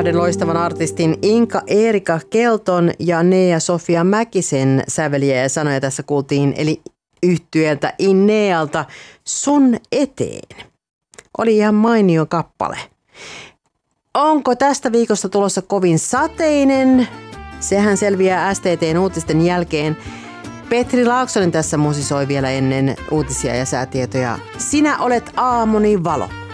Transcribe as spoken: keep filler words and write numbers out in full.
kahden loistavan artistin Inka Eerika Kelton ja Nea Sofia Mäkisen säveliä ja sanoja tässä kuultiin, eli yhtyeeltä Innealta Sun eteen. Oli ihan mainio kappale. Onko tästä viikosta tulossa kovin sateinen? Sehän selviää S T T:n uutisten jälkeen. Petri Laaksonen tässä musisoi vielä ennen uutisia ja säätietoja. Sinä olet aamuni valo.